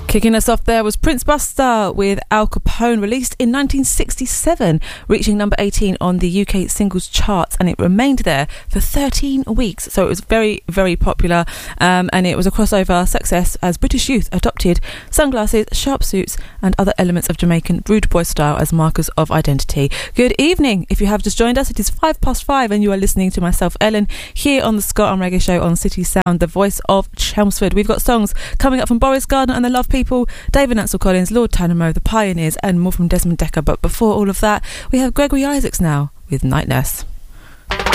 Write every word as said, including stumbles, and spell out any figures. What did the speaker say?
Kicking us off there was Prince Buster with Al Capone, released in nineteen sixty-seven, reaching number eighteen on the U K singles charts, and it remained there for thirteen weeks. So it was very, very popular, um, and it was a crossover success as British youth adopted sunglasses, sharp suits, and other elements of Jamaican rude boy style as markers of identity. Good evening. If you have just joined us, it is five past five, and you are listening to myself, Ellen, here on the Scott and Reggae Show on City Sound, the voice of Chelmsford. We've got songs coming up from Boris Gardner and the Love People, David Ansel Collins, Lord Tanamo, The Pioneers, and more from Desmond Dekker. But before all of that, we have Gregory Isaacs now with Night Nurse.